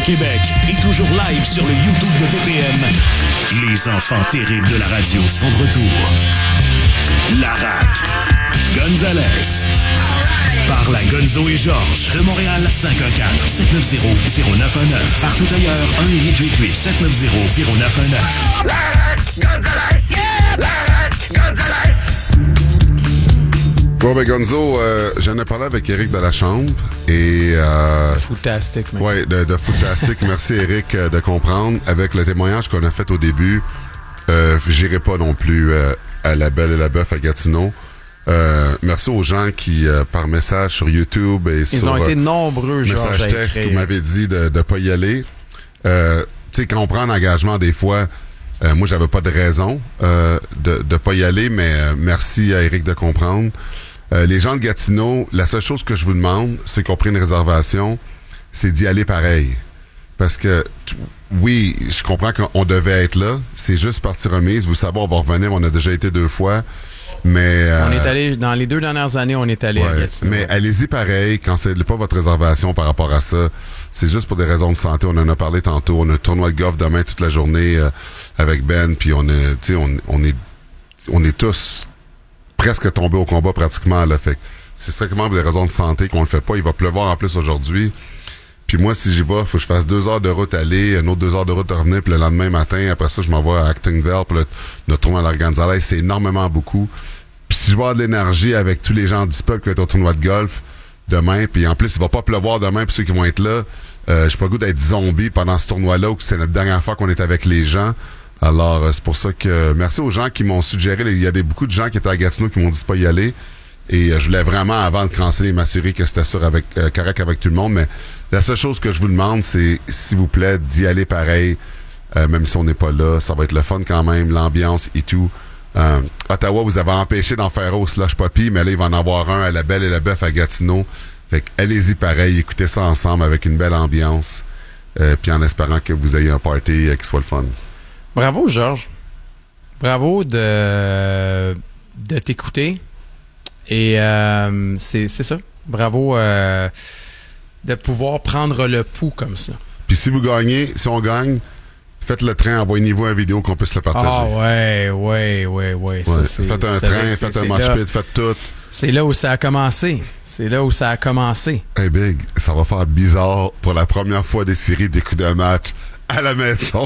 Québec et toujours live sur le YouTube de BPM. Les enfants terribles de la radio sont de retour. Larac, Gonzalez, par la Gonzo et Georges de Montréal, 514-790-0919. Partout ailleurs, 1-888-790-0919. Larac, Gonzalez, yeah! Larac, Gonzalez. Bon, ben Gonzo, j'en ai parlé avec Éric de la Chambre et... Footastic, mec. Oui, de Footastic. Merci Éric de comprendre. Avec le témoignage qu'on a fait au début, j'irai pas non plus à La Belle et la Bœuf à Gatineau. Merci aux gens qui, par message sur YouTube et Ils ont été nombreux, Georges, message texte, vous m'avez dit de pas y aller. Tu sais, quand on prend un engagement, des fois... moi, j'avais pas de raison de pas y aller, mais merci à Éric de comprendre. Les gens de Gatineau, la seule chose que je vous demande, c'est qu'on prenne une réservation, c'est d'y aller pareil. Parce que, oui, je comprends qu'on devait être là. C'est juste partie remise. Vous savez, on va revenir. On a déjà été 2 fois. Mais on est allé, dans les 2 dernières années, on est allé à Gatineau. Mais allez-y pareil, cancellez pas votre réservation par rapport à ça. C'est juste pour des raisons de santé. On en a parlé tantôt. On a un tournoi de golf demain toute la journée avec Ben, puis on est tous presque tombés au combat pratiquement. Là. Fait que c'est strictement pour des raisons de santé qu'on le fait pas. Il va pleuvoir en plus aujourd'hui. Puis moi, si j'y vais, faut que je fasse 2 heures de route aller, une autre 2 heures de route revenir, puis le lendemain matin, après ça, je m'en vais à Actingville, puis notre tournoi à la Gonzalez, c'est énormément beaucoup. Puis si je vais avoir de l'énergie avec tous les gens du peuple qui vont être au tournoi de golf demain, puis en plus, il va pas pleuvoir demain pour ceux qui vont être là, j'ai pas le goût d'être zombie pendant ce tournoi-là, ou que c'est notre dernière fois qu'on est avec les gens. Alors, c'est pour ça que merci aux gens qui m'ont suggéré. Il y a beaucoup de gens qui étaient à Gatineau qui m'ont dit de pas y aller. Et je voulais vraiment, avant de canceller, m'assurer que c'était sûr correct avec tout le monde. Mais la seule chose que je vous demande, c'est, s'il vous plaît, d'y aller pareil, même si on n'est pas là. Ça va être le fun quand même, l'ambiance et tout. Ottawa, vous avez empêché d'en faire au Slush Poppy, mais là, il va en avoir un à La Belle et la Bœuf à Gatineau. Fait que allez-y pareil, écoutez ça ensemble avec une belle ambiance, puis en espérant que vous ayez un party qui soit le fun. Bravo, Georges. Bravo de t'écouter. Et c'est ça. Bravo de pouvoir prendre le pouls comme ça. Puis si vous gagnez, si on gagne, faites le train, envoyez-nous une vidéo qu'on puisse le partager. Ah ouais. Ça, faites un train, faites un mosh pit, faites tout. C'est là où ça a commencé. Hey Big, ça va faire bizarre pour la première fois des séries des coups de match à la maison.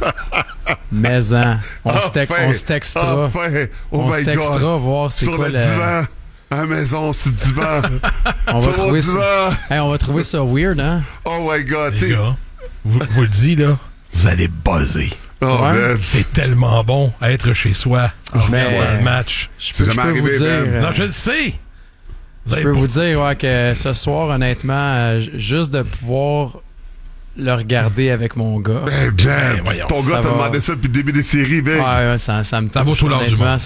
Maison. On se textera. Oh on se textera voir c'est sur quoi le divan. À la maison, sur le divan. on va trouver ça weird, hein? Oh my God. Les gars, vous le dites, là, vous allez buzzer. Oh, man. C'est tellement bon être chez soi. Mais le match. Je peux vous dire. Non, je le sais. Je peux vous dire que ce soir, honnêtement, juste de pouvoir le regarder avec mon gars. Voyons, ton gars t'a demandé ça depuis le début des séries, Ben. Ouais, ça me touche. Ça vaut tout l'or du monde.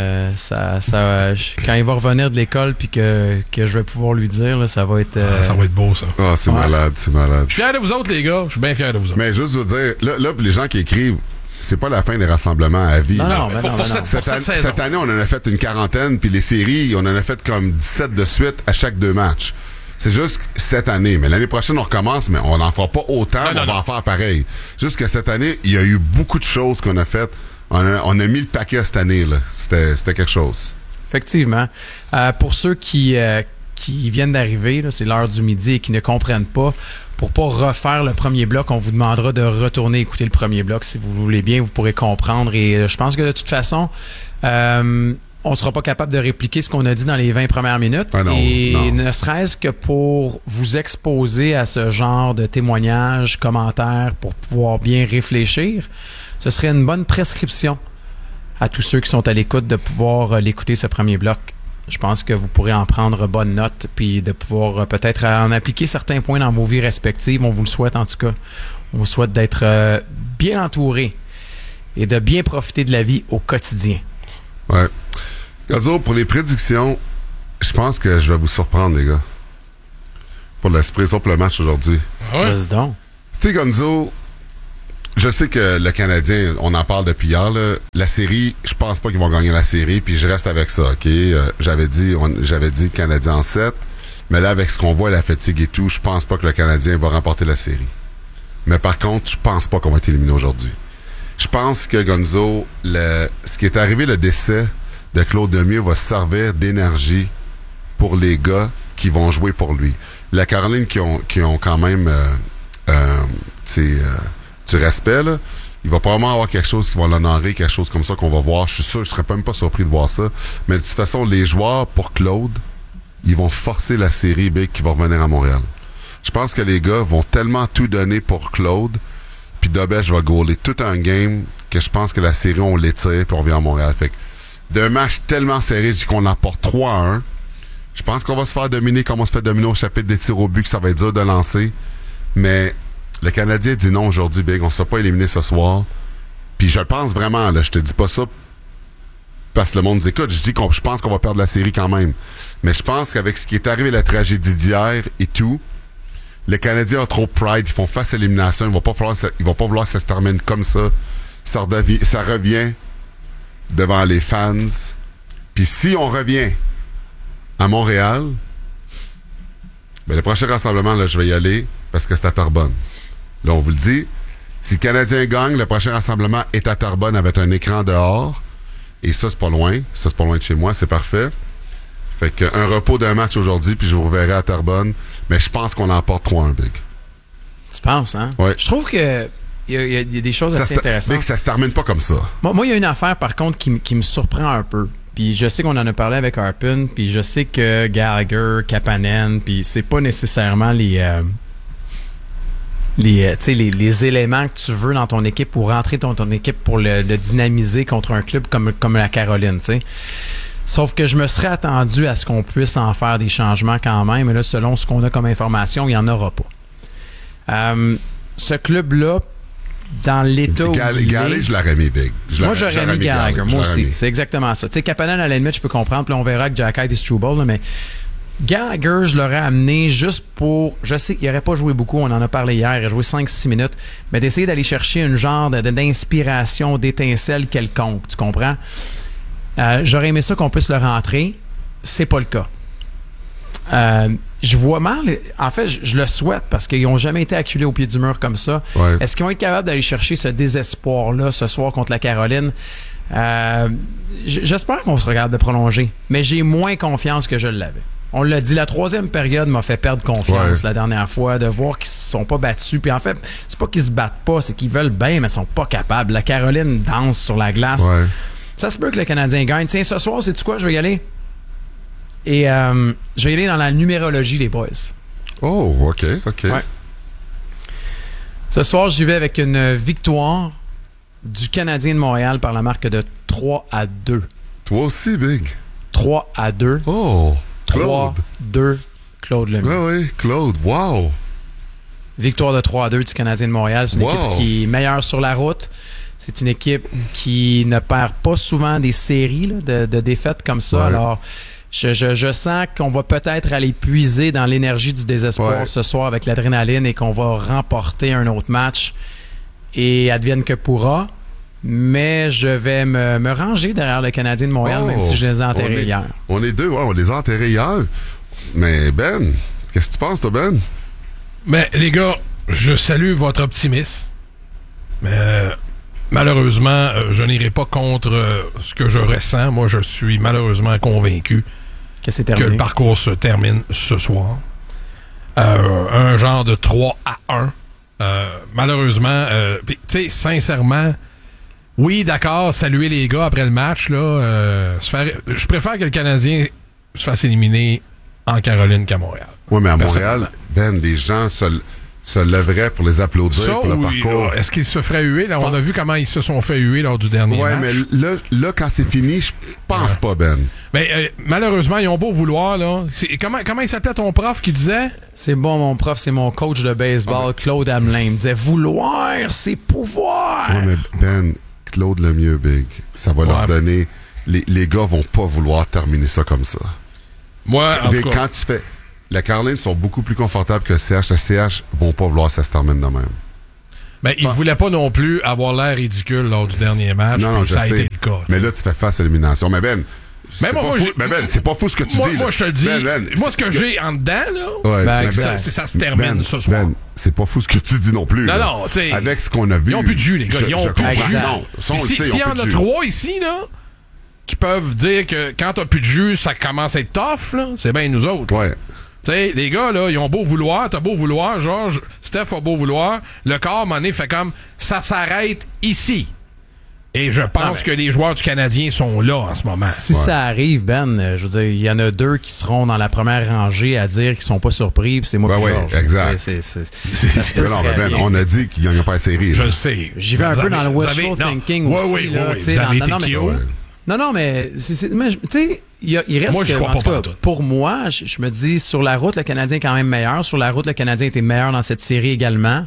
Quand il va revenir de l'école puis que je vais pouvoir lui dire, là, ça va être... ça va être beau, ça. Ah, c'est malade. Je suis fier de vous autres, les gars. Je suis bien fier de vous autres. Mais juste vous dire, là, pour les gens qui écrivent, c'est pas la fin des rassemblements à vie. Non. Cette année, on en a fait une quarantaine, puis les séries, on en a fait comme 17 de suite à chaque 2 matchs. C'est juste cette année. Mais l'année prochaine, on recommence, mais on n'en fera pas autant, on va en faire pareil. Juste que cette année, il y a eu beaucoup de choses qu'on a faites. On a mis le paquet cette année, là. C'était quelque chose. Effectivement. Pour ceux qui viennent d'arriver, là, c'est l'heure du midi et qui ne comprennent pas, pour pas refaire le premier bloc, on vous demandera de retourner écouter le premier bloc. Si vous voulez bien, vous pourrez comprendre. Et je pense que de toute façon... on sera pas capable de répliquer ce qu'on a dit dans les 20 premières minutes. Ah non, ne serait-ce que pour vous exposer à ce genre de témoignages, commentaires, pour pouvoir bien réfléchir, ce serait une bonne prescription à tous ceux qui sont à l'écoute de pouvoir l'écouter, ce premier bloc. Je pense que vous pourrez en prendre bonne note puis de pouvoir peut-être en appliquer certains points dans vos vies respectives. On vous le souhaite en tout cas. On vous souhaite d'être bien entouré et de bien profiter de la vie au quotidien. Ouais. Gonzo, pour les prédictions, je pense que je vais vous surprendre, les gars. Pour l'expression pour le match aujourd'hui. Vas-y donc. Tu sais, Gonzo, je sais que le Canadien, on en parle depuis hier, là. La série, je pense pas qu'ils vont gagner la série, puis je reste avec ça, OK? J'avais dit Canadien en 7, mais là, avec ce qu'on voit, la fatigue et tout, je pense pas que le Canadien va remporter la série. Mais par contre, je pense pas qu'on va être éliminé aujourd'hui. Je pense que Gonzo, ce qui est arrivé, le décès de Claude Lemieux va servir d'énergie pour les gars qui vont jouer pour lui. La Caroline qui ont quand même du respect, là, il va probablement avoir quelque chose qui va l'honorer, quelque chose comme ça qu'on va voir. Je suis sûr, je serais même pas surpris de voir ça. Mais de toute façon, les joueurs pour Claude, ils vont forcer la série Big qui va revenir à Montréal. Je pense que les gars vont tellement tout donner pour Claude, puis Dobèche va gauler tout un game que je pense que la série, on l'étire puis on revient à Montréal. Fait que d'un match tellement serré, je dis qu'on l'emporte 3-1. Je pense qu'on va se faire dominer comme on se fait dominer au chapitre des tirs au but, que ça va être dur de lancer. Mais le Canadien dit non aujourd'hui, Big. On se fait pas éliminer ce soir. Puis je le pense vraiment, là. Je te dis pas ça parce que le monde dit écoute, je pense qu'on va perdre la série quand même. Mais je pense qu'avec ce qui est arrivé, la tragédie d'hier et tout, les Canadiens ont trop de pride. Ils font face à l'élimination. Il va pas vouloir que ça se termine comme ça. Ça revient devant les fans. Puis si on revient à Montréal, ben le prochain rassemblement, là, je vais y aller parce que c'est à Terrebonne. Là, on vous le dit. Si le Canadien gagne, le prochain rassemblement est à Terrebonne avec un écran dehors. Et ça, c'est pas loin. Ça, c'est pas loin de chez moi. C'est parfait. Fait qu'un repos d'un match aujourd'hui, puis je vous reverrai à Terrebonne. Mais je pense qu'on emporte 3-1, Big. Tu penses, hein? Ouais. Je trouve que il y a des choses assez intéressantes. Big, ça se termine pas comme ça. Moi, il y a une affaire, par contre, qui me surprend un peu. Puis je sais qu'on en a parlé avec Harpin, puis je sais que Gallagher, Kapanen, puis c'est pas nécessairement les éléments que tu veux dans ton équipe pour rentrer dans ton équipe pour le dynamiser contre un club comme la Caroline, tu sais. Sauf que je me serais attendu à ce qu'on puisse en faire des changements quand même, mais là, selon ce qu'on a comme information, il n'y en aura pas. Ce club-là, dans l'état où Gallagher, je l'aurais mis Big. Moi, j'aurais mis Gallagher. Moi aussi. C'est exactement ça. Tu sais, Kapanen, à la limite, je peux comprendre. Puis là, on verra avec Jack Hyde et Struble, mais Gallagher, je l'aurais amené juste pour... Je sais qu'il n'aurait pas joué beaucoup. On en a parlé hier. Il a joué 5-6 minutes. Mais d'essayer d'aller chercher une genre d'inspiration, d'étincelle quelconque. Tu comprends? J'aurais aimé ça qu'on puisse le rentrer. C'est pas le cas. Je vois mal. En fait, je le souhaite parce qu'ils n'ont jamais été acculés au pied du mur comme ça. Ouais. Est-ce qu'ils vont être capables d'aller chercher ce désespoir-là ce soir contre la Caroline? J'espère qu'on se regarde de prolonger, mais j'ai moins confiance que je l'avais. On l'a dit, la troisième période m'a fait perdre confiance la dernière fois, de voir qu'ils se sont pas battus. Puis en fait, c'est pas qu'ils se battent pas, c'est qu'ils veulent bien, mais ils sont pas capables. La Caroline danse sur la glace. Ouais. Ça se peut que le Canadien gagne. Tiens, ce soir, sais-tu quoi? Je vais y aller. Et je vais y aller dans la numérologie, les boys. Oh, OK. Ouais. Ce soir, j'y vais avec une victoire du Canadien de Montréal par la marque de 3-2. Toi aussi, Big. 3-2. Oh, Claude. 3-2, Claude Lemieux. Oui, Claude. Wow. Victoire de 3-2 du Canadien de Montréal. C'est une équipe qui est meilleure sur la route. C'est une équipe qui ne perd pas souvent des séries là, de défaites comme ça. Ouais. Alors, je sens qu'on va peut-être aller puiser dans l'énergie du désespoir ce soir avec l'adrénaline et qu'on va remporter un autre match et advienne que pourra. Mais je vais me ranger derrière le Canadien de Montréal, même si je les ai enterrés hier. On est deux, on les a enterrés hier. Mais Ben, qu'est-ce que tu penses, toi, Ben? Mais les gars, je salue votre optimisme. Mais malheureusement, je n'irai pas contre ce que je ressens. Moi, je suis malheureusement convaincu que le parcours se termine ce soir. Un genre de 3-1. Malheureusement, tu sais, sincèrement, oui, d'accord, saluer les gars après le match, là. Je préfère que le Canadien se fasse éliminer en Caroline qu'à Montréal. Oui, mais à Montréal, Ben, les gens se lèveraient pour les applaudir ça, pour le parcours. Est-ce qu'ils se feraient huer? Là, on a vu comment ils se sont fait huer lors du dernier match. Oui, mais là, quand c'est fini, je pense pas, Ben. Mais malheureusement, ils ont beau vouloir, là. Comment il s'appelait ton prof qui disait? C'est bon, mon prof, c'est mon coach de baseball, Claude Hamelin. Il disait, vouloir, c'est pouvoir. Oui, mais Ben, Claude Lemieux, Big, ça va leur donner... Les gars vont pas vouloir terminer ça comme ça. Moi, en tout cas... Quand tu fais... La Caroline sont beaucoup plus confortables que le CH. Le CH vont pas vouloir que ça se termine de même. Mais ils voulaient pas non plus avoir l'air ridicule lors du dernier match. Non, ça a été le cas. Mais là, tu fais face à l'élimination. Mais Ben, Mais moi, Ben, c'est pas fou ce que tu dis. Moi, je te le dis. Moi, ce que j'ai en dedans, là, Ouais, ça se termine ce soir. Ben, c'est pas fou ce que tu dis non plus. Non, tu sais. Avec ce qu'on a vu. Ils ont plus de jus, les gars. Ils ont plus de jus. Non, s'il y en a 3 ici, là, qui peuvent dire que quand t'as plus de jus, ça commence à être tough, là, c'est bien nous autres. Ouais. Tu sais, les gars, là, ils ont beau vouloir, t'as beau vouloir, Georges, Steph a beau vouloir, le corps, à un moment donné, fait comme, ça s'arrête ici. Et je pense que les joueurs du Canadien sont là en ce moment. Si ça arrive, Ben, je veux dire, il y en a 2 qui seront dans la première rangée à dire qu'ils sont pas surpris, puis c'est moi qui Georges. Exact. Ben, on a dit qu'ils gagnent pas la série. Je le sais. J'y vais un peu dans le wishful thinking aussi. Oui, là, vous avez été Kyo. Non, mais tu sais, il reste moi, je crois pas pour moi, je me dis, sur la route, le Canadien est quand même meilleur. Sur la route, le Canadien était meilleur dans cette série également.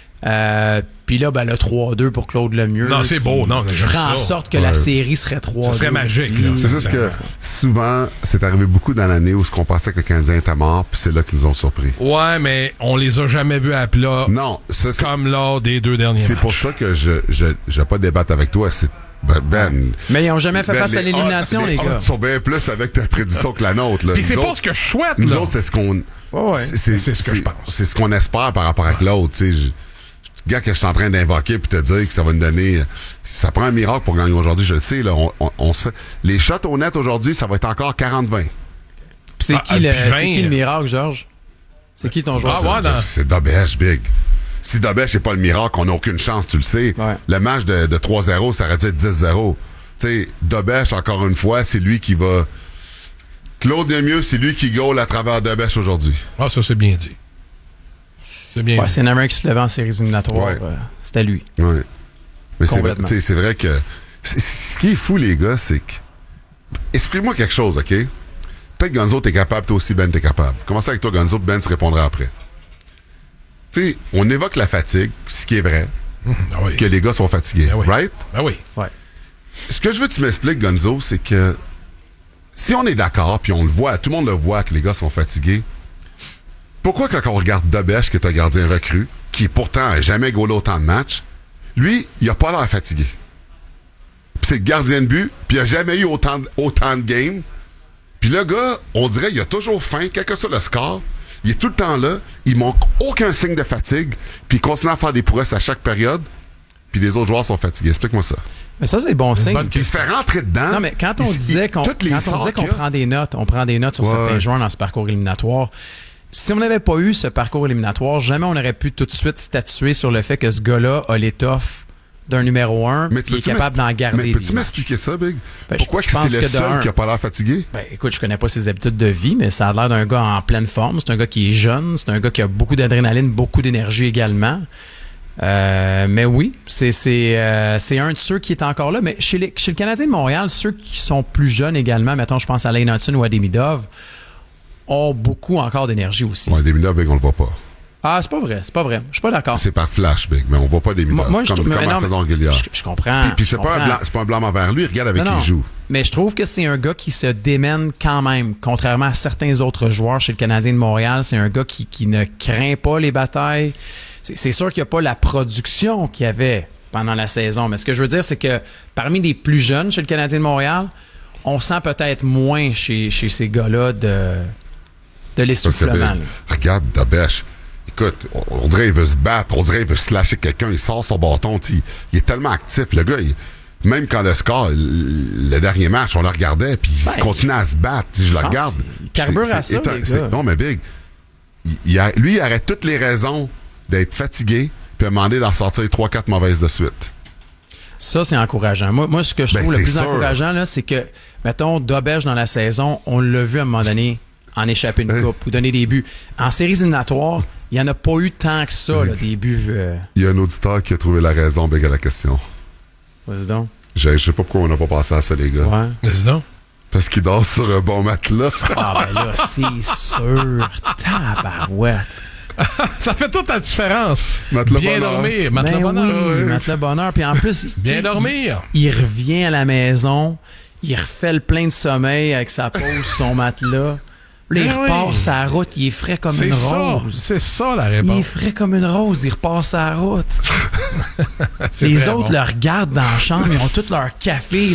Puis là, ben, le 3-2 pour Claude Lemieux. Non, c'est beau. Non, qui ferait en sorte que la série serait 3-2. Ça serait magique. Là. C'est juste que souvent, c'est arrivé beaucoup dans l'année où on pensait que le Canadien était mort, puis c'est là qu'ils nous ont surpris. Ouais, mais on les a jamais vus à plat. Non, ça, comme lors des 2 derniers matchs. C'est pour ça que je vais pas débattre avec toi. C'est Ben. Mais ils ont jamais fait face à l'élimination, les gars. Ils sont bien plus avec ta prédiction que la nôtre. Puis c'est pas ce que je souhaite, nous là. autres, c'est ce qu'on. C'est ce que je pense. C'est ce qu'on espère par rapport avec l'autre, tu sais. Le gars que je suis en train d'invoquer puis te dire que ça va nous donner. Ça prend un miracle pour gagner aujourd'hui, je le sais. Là, les shots au net aujourd'hui, ça va être encore 40-20. Puis c'est qui le miracle, Georges? C'est qui ton joueur? C'est Dobèche, Big. Si Dobèche n'est pas le miracle, on n'a aucune chance, tu le sais. Ouais. Le match de 3-0, ça aurait dû être 10-0. Tu sais, Dobèche, encore une fois, c'est lui qui va. Claude Lemieux, c'est lui qui goal à travers Dobèche aujourd'hui. Ah, ça, c'est bien dit. C'est bien dit. C'est un Américain qui se levait en séries éliminatoires. C'était lui. Oui. Mais c'est vrai que. Ce qui est fou, les gars, c'est que. Explique-moi quelque chose, OK? Peut-être Gonzo, t'es capable, toi aussi, Ben, t'es capable. Commencez avec toi, Gonzo, Ben se répondra après. Tu sais, on évoque la fatigue, ce qui est vrai. Oui. Que les gars sont fatigués, right? Ben oui. Ouais. Ce que je veux que tu m'expliques, Gonzo, c'est que si on est d'accord, puis on le voit, tout le monde le voit que les gars sont fatigués, pourquoi quand on regarde Dobèche, qui est un gardien recru, qui pourtant n'a jamais gaulé autant de matchs, lui, il a pas l'air fatigué. Puis c'est le gardien de but, puis il a jamais eu autant de games. Puis le gars, on dirait, il a toujours faim, quel que soit le score. Il est tout le temps là, il manque aucun signe de fatigue, puis il continue à faire des prouesses à chaque période, puis les autres joueurs sont fatigués. Explique-moi ça. Mais ça, c'est bon signe. Puis il se fait rentrer dedans. Non, mais quand on disait qu'on prend des notes, on prend des notes sur certains joueurs dans ce parcours éliminatoire. Si on n'avait pas eu ce parcours éliminatoire, jamais on aurait pu tout de suite statuer sur le fait que ce gars-là a l'étoffe d'un numéro 1 et est capable d'en garder. Mais peux-tu m'expliquer ça, Big? Ben, pourquoi c'est le seul qui n'a pas l'air fatigué? Ben, écoute, je connais pas ses habitudes de vie, mais ça a l'air d'un gars en pleine forme. C'est un gars qui est jeune. C'est un gars qui a beaucoup d'adrénaline, beaucoup d'énergie également. Mais oui, c'est un de ceux qui est encore là. Mais chez le Canadien de Montréal, ceux qui sont plus jeunes également, mettons, je pense à Lane Hudson ou à Demidov, ont beaucoup encore d'énergie aussi. Ouais, Demidov, Big, on le voit pas. Ah, c'est pas vrai. Je suis pas d'accord. C'est par flash, Big, mais on voit pas Demidov comme en saison régulière. Je comprends. Puis c'est pas un blanc envers lui, regarde avec qui il joue. Mais je trouve que c'est un gars qui se démène quand même, contrairement à certains autres joueurs chez le Canadien de Montréal. C'est un gars qui ne craint pas les batailles. C'est sûr qu'il n'y a pas la production qu'il y avait pendant la saison. Mais ce que je veux dire, c'est que parmi les plus jeunes chez le Canadien de Montréal, on sent peut-être moins chez ces gars-là de l'essoufflement. Regarde Dobèche. Écoute, on dirait qu'il veut se battre, on dirait qu'il veut slasher quelqu'un, il sort son bâton, il est tellement actif, le gars, même quand le score, le dernier match, on le regardait, puis il continue à se battre, je le regarde. Il carbure à ça, les gars. Non, mais Big, lui, il aurait toutes les raisons d'être fatigué, puis à demander d'en sortir 3-4 mauvaises de suite. Ça, c'est encourageant. Moi, ce que je trouve le plus encourageant, là, c'est que, mettons, Dobèche dans la saison, on l'a vu à un moment donné en échapper une coupe ou donner des buts. En séries éliminatoires, il n'y en a pas eu tant que ça, là, des buts. Il y a un auditeur qui a trouvé la raison, Big, à la question. Vas-y donc. Je sais pas pourquoi on n'a pas pensé à ça, les gars. Ouais. Vas-y donc. Parce qu'il dort sur un bon matelas. Ah, ben là, c'est sûr. Tabarouette. Ça fait toute la différence. Matelas bien bonheur. dormir. Matelas bonheur. Oui, matelas bonheur. Puis en plus, bien dormir. Il revient à la maison, il refait le plein de sommeil avec sa pause sur son matelas. Là, il repart sa route, il est frais comme une rose. C'est ça la réponse. Il est frais comme une rose, il repart sa route. Les autres le regardent dans la chambre, ils ont tout leur café,